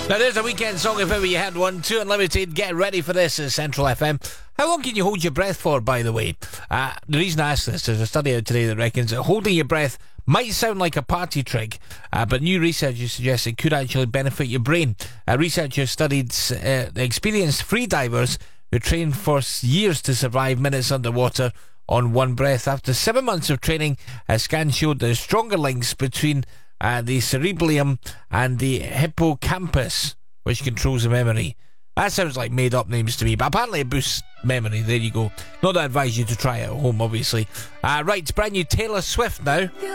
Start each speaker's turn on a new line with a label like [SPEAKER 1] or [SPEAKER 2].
[SPEAKER 1] Now there's a weekend song if ever you had one. 2 Unlimited, get ready for this at Central FM. How long can you hold your breath for, by the way? The reason I ask this, there's a study out today that reckons that holding your breath might sound like a party trick, but new research suggests it could actually benefit your brain. Researchers studied experienced freedivers who trained for years to survive minutes underwater on one breath. After 7 months of training, scans showed there's stronger links between the cerebellum and the hippocampus, which controls the memory. That sounds like made up names to me, but apparently it boosts memory. There you go. Not that I advise you to try it at home, obviously. Right, it's brand new Taylor Swift now.